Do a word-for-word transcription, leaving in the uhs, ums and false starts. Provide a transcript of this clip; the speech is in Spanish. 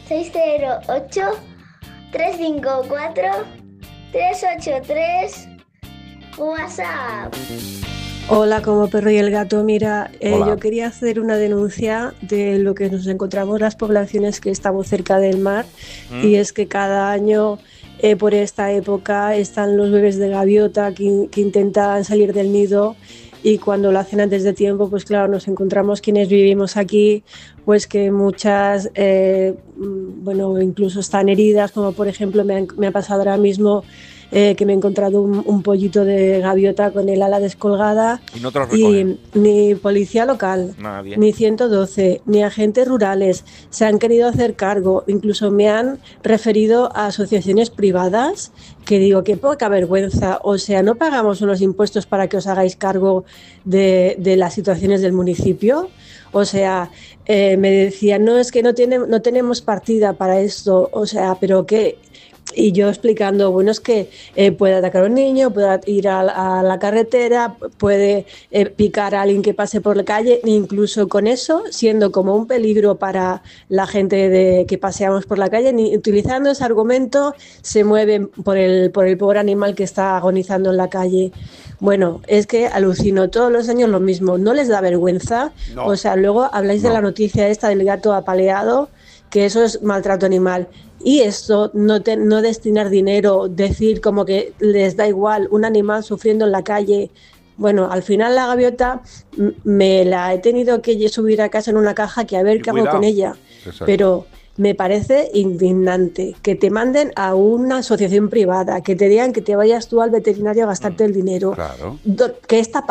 seis cero ocho, tres cinco cuatro, tres ocho tres. WhatsApp. Hola, como perro y el gato. Mira, eh, Hola. yo quería hacer una denuncia de lo que nos encontramos las poblaciones que estamos cerca del mar. ¿Mm? Y es que cada año eh, por esta época están los bebés de gaviota que, que intentan salir del nido, y cuando lo hacen antes de tiempo, pues claro, nos encontramos quienes vivimos aquí, pues que muchas, eh, bueno, incluso están heridas, como por ejemplo me, han, me ha pasado ahora mismo. Eh, que me he encontrado un, un pollito de gaviota con el ala descolgada. Y no te lo Y recogen. ni policía local, Nadie. ni ciento doce, ni agentes rurales se han querido hacer cargo. Incluso me han referido a asociaciones privadas, que digo, qué poca vergüenza. O sea, ¿no pagamos unos impuestos para que os hagáis cargo de, de las situaciones del municipio? O sea, eh, me decían, no, es que no, tiene, no tenemos partida para esto. O sea, pero qué... Y yo explicando, bueno, es que eh, puede atacar a un niño, puede ir a, a la carretera, puede eh, picar a alguien que pase por la calle, e incluso con eso, siendo como un peligro para la gente de, que paseamos por la calle, ni utilizando ese argumento, se mueven por el, por el pobre animal que está agonizando en la calle. Bueno, es que alucino, todos los años lo mismo, ¿no les da vergüenza? No. O sea, luego habláis No. de la noticia esta del gato apaleado, que eso es maltrato animal. Y esto, no, te, no destinar dinero, decir como que les da igual un animal sufriendo en la calle. Bueno, al final la gaviota m- me la he tenido que subir a casa en una caja, que a ver Y qué hago cuidado. con ella. Exacto. Pero me parece indignante que te manden a una asociación privada, que te digan que te vayas tú al veterinario a gastarte el dinero. Claro. Do- ¿Qué está